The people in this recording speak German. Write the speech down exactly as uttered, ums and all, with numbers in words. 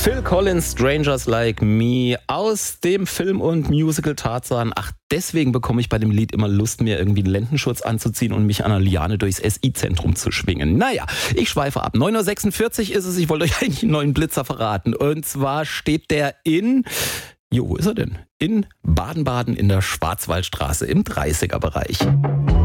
Phil Collins, Strangers Like Me aus dem Film und Musical Tarzan. Ach, deswegen bekomme ich bei dem Lied immer Lust, mir irgendwie einen Lendenschutz anzuziehen und mich an einer Liane durchs S I-Zentrum zu schwingen. Naja, ich schweife ab. neun Uhr sechsundvierzig ist es. Ich wollte euch eigentlich einen neuen Blitzer verraten. Und zwar steht der in... Jo, wo ist er denn? In Baden-Baden in der Schwarzwaldstraße im dreißiger Bereich.